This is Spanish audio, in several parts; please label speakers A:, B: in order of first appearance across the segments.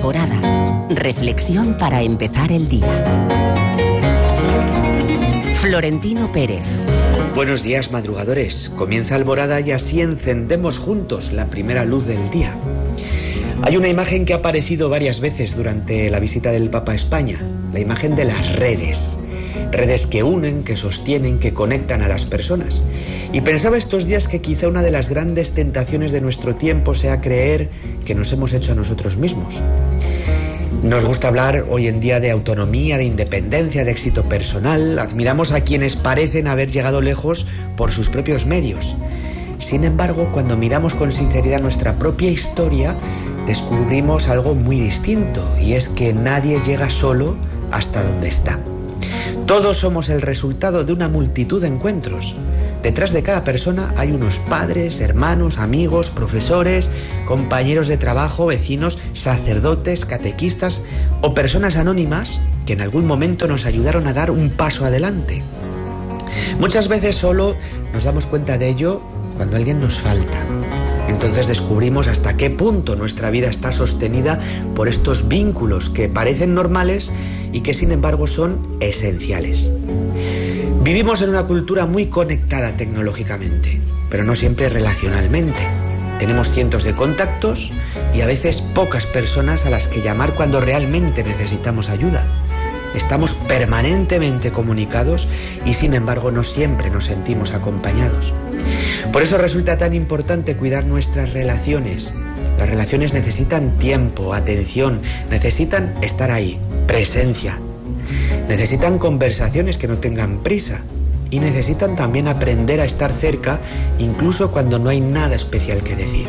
A: Alborada. Reflexión para empezar el día. Florentino Pérez.
B: Buenos días, madrugadores. Comienza Alborada y así encendemos juntos la primera luz del día. Hay una imagen que ha aparecido varias veces durante la visita del Papa a España, la imagen de las redes. Redes que unen, que sostienen, que conectan a las personas. Y pensaba estos días que quizá una de las grandes tentaciones de nuestro tiempo sea creer que nos hemos hecho a nosotros mismos. Nos gusta hablar hoy en día de autonomía, de independencia, de éxito personal. Admiramos a quienes parecen haber llegado lejos por sus propios medios. Sin embargo, cuando miramos con sinceridad nuestra propia historia, descubrimos algo muy distinto, y es que nadie llega solo hasta donde está. Todos somos el resultado de una multitud de encuentros. Detrás de cada persona hay unos padres, hermanos, amigos, profesores, compañeros de trabajo, vecinos, sacerdotes, catequistas o personas anónimas que en algún momento nos ayudaron a dar un paso adelante. Muchas veces solo nos damos cuenta de ello cuando alguien nos falta. Entonces descubrimos hasta qué punto nuestra vida está sostenida por estos vínculos que parecen normales y que sin embargo son esenciales. Vivimos en una cultura muy conectada tecnológicamente, pero no siempre relacionalmente. Tenemos cientos de contactos y a veces pocas personas a las que llamar cuando realmente necesitamos ayuda. Estamos permanentemente comunicados y sin embargo no siempre nos sentimos acompañados. Por eso resulta tan importante cuidar nuestras relaciones. Las relaciones necesitan tiempo, atención, necesitan estar ahí, presencia. Necesitan conversaciones que no tengan prisa y necesitan también aprender a estar cerca incluso cuando no hay nada especial que decir.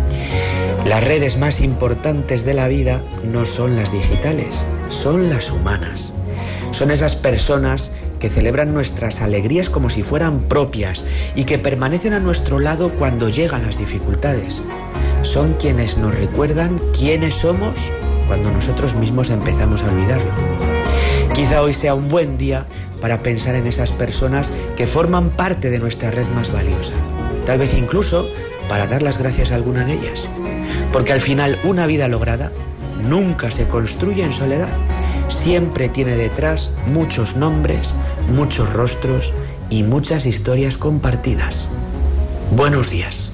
B: Las redes más importantes de la vida no son las digitales, son las humanas. Son esas personas que celebran nuestras alegrías como si fueran propias y que permanecen a nuestro lado cuando llegan las dificultades. Son quienes nos recuerdan quiénes somos cuando nosotros mismos empezamos a olvidarlo. Quizá hoy sea un buen día para pensar en esas personas que forman parte de nuestra red más valiosa. Tal vez incluso para dar las gracias a alguna de ellas. Porque al final una vida lograda nunca se construye en soledad. Siempre tiene detrás muchos nombres, muchos rostros y muchas historias compartidas. Buenos días.